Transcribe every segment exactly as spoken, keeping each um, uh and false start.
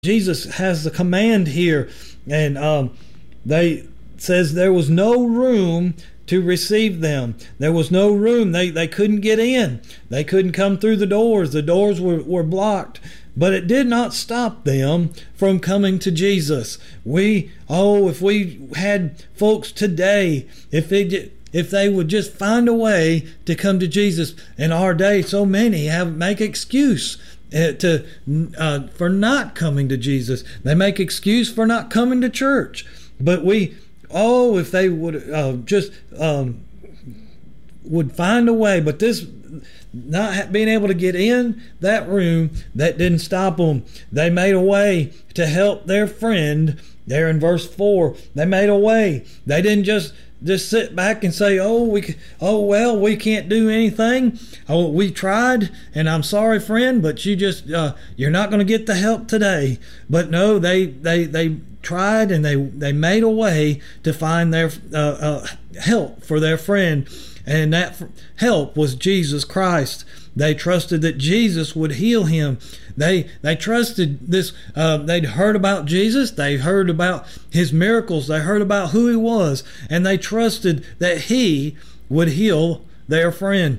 Jesus has the command here, and um, they says there was no room to receive them. There was no room. They they couldn't get in. They couldn't come through the doors. The doors were, were blocked. But it did not stop them from coming to Jesus. We, oh, if we had folks today, if they if they would just find a way to come to Jesus. In our day, so many have make excuse uh, to uh, for not coming to Jesus. They make excuse for not coming to church. But we, oh, if they would uh, just um, would find a way. But this, not being able to get in that room, that didn't stop them. They made a way to help their friend. There in verse four, they made a way. They didn't just just sit back and say, "Oh, we, oh well, we can't do anything. Oh, we tried, and I'm sorry, friend, but you just uh, you're not going to get the help today." But no, they they they tried, and they they made a way to find their uh, uh, help for their friend. And that help was Jesus Christ. They trusted that Jesus would heal him. They they trusted this. Uh, they'd heard about Jesus. They heard about his miracles. They heard about who he was. And they trusted that he would heal their friend.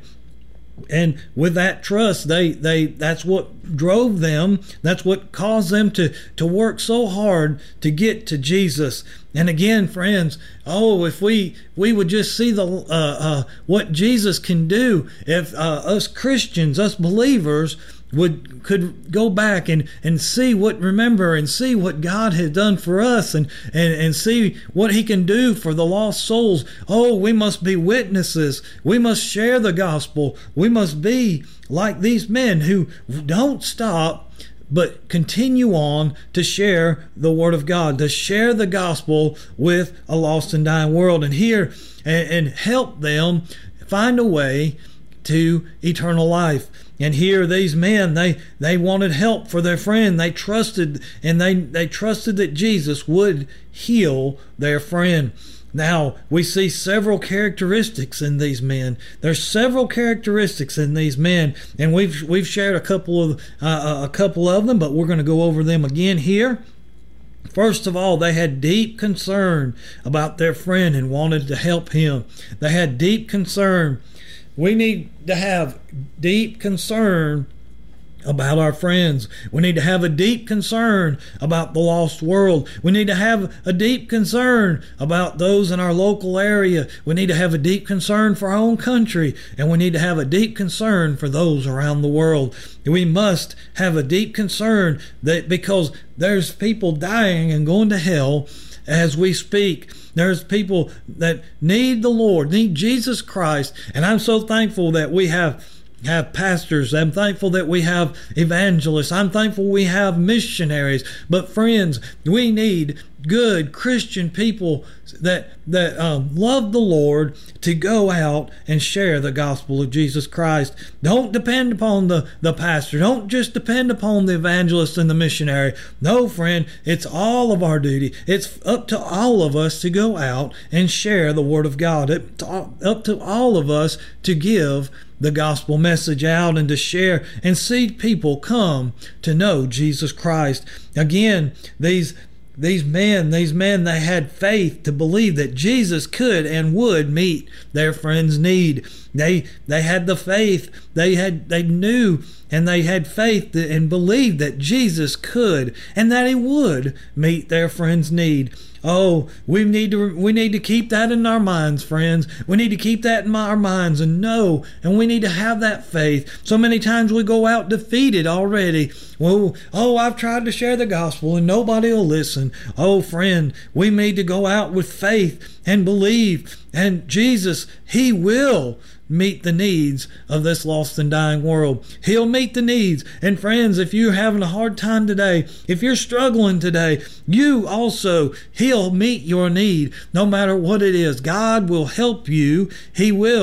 And with that trust, they, they that's what drove them. That's what caused them to, to work so hard to get to Jesus. And again, friends, oh, if we we would just see the uh, uh, what Jesus can do, if uh, us Christians, us believers, would could go back and, and see what, remember and see what God has done for us, and, and, and see what he can do for the lost souls. Oh, we must be witnesses. We must share the gospel. We must be like these men who don't stop but continue on to share the word of God, to share the gospel with a lost and dying world, and here and, and help them find a way to eternal life. And here these men, they they wanted help for their friend. They trusted, and they they trusted that Jesus would heal their friend. Now, we see several characteristics in these men. There's several characteristics in these men, and we've we've shared a couple of uh, a couple of them, but we're going to go over them again here. First of all, they had deep concern about their friend and wanted to help him. They had deep concern. We need to have deep concern about our friends. We need to have a deep concern about the lost world. We need to have a deep concern about those in our local area. We need to have a deep concern for our own country, and we need to have a deep concern for those around the world. We must have a deep concern that because there's people dying and going to hell as we speak. There's people that need the Lord, need Jesus Christ, and I'm so thankful that we have have pastors. I'm thankful that we have evangelists. I'm thankful we have missionaries. But friends, we need good Christian people that that um, love the Lord to go out and share the gospel of Jesus Christ. Don't depend upon the, the pastor. Don't just depend upon the evangelist and the missionary. No, friend, it's all of our duty. It's up to all of us to go out and share the word of God. It's up to all of us to give the gospel message out and to share and see people come to know Jesus Christ. Again, these These men, these men, they had faith to believe that Jesus could and would meet their friend's need. They they had the faith. They had they knew and they had faith and believed that Jesus could and that he would meet their friend's need. Oh, we need to we need to keep that in our minds, friends. We need to keep that in our minds and know, and we need to have that faith. So many times we go out defeated already. Well, oh, I've tried to share the gospel and nobody will listen. Oh, friend, we need to go out with faith and believe. And Jesus, he will meet the needs of this lost and dying world. He'll meet the needs. And friends, if you're having a hard time today, if you're struggling today, you also, he'll meet your need no matter what it is. God will help you. He will.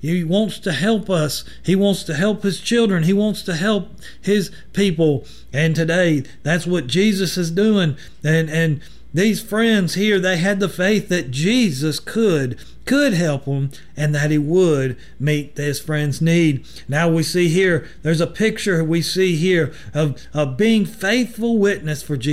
He wants to help us. He wants to help his children. He wants to help his people. And today, that's what Jesus is doing. And and these friends here, they had the faith that Jesus could could help them and that he would meet this friend's need. Now we see here, there's a picture we see here of, of being faithful witness for Jesus.